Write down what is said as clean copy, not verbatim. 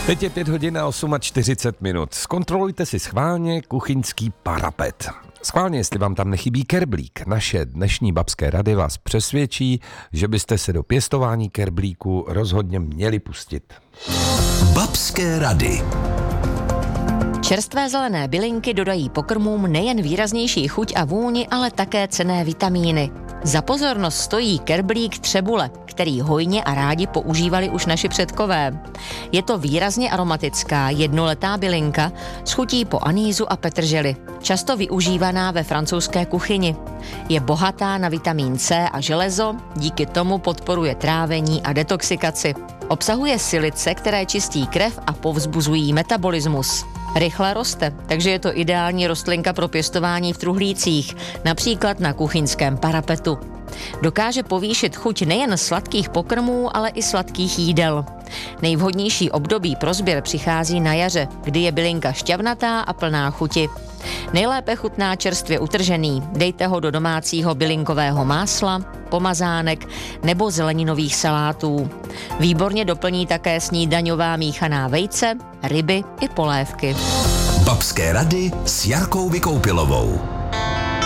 Teď je 5 hodin a 48 minut. Zkontrolujte si schválně kuchyňský parapet. Schválně, jestli vám tam nechybí kerblík. Naše dnešní babské rady vás přesvědčí, že byste se do pěstování kerblíku rozhodně měli pustit. Babské rady. Čerstvé zelené bylinky dodají pokrmům nejen výraznější chuť a vůni, ale také cenné vitamíny. Za pozornost stojí kerblík třebule, který hojně a rádi používali už naši předkové. Je to výrazně aromatická, jednoletá bylinka s chutí po anýzu a petrželi, často využívaná ve francouzské kuchyni. Je bohatá na vitamín C a železo, díky tomu podporuje trávení a detoxikaci. Obsahuje silice, které čistí krev a povzbuzují metabolismus. Rychle roste, takže je to ideální rostlinka pro pěstování v truhlících, například na kuchyňském parapetu. Dokáže povýšit chuť nejen sladkých pokrmů, ale i sladkých jídel. Nejvhodnější období pro sběr přichází na jaře, kdy je bylinka šťavnatá a plná chuti. Nejlépe chutná čerstvě utržený, dejte ho do domácího bylinkového másla, pomazánek nebo zeleninových salátů. Výborně doplní také snídaňová míchaná vejce, ryby i polévky. Babské rady s Jarkou Vykoupilovou.